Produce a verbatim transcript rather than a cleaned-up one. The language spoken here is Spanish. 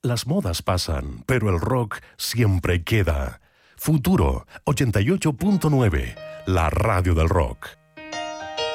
Las modas pasan, pero el rock siempre queda. Futuro ochenta y ocho punto nueve, la radio del rock.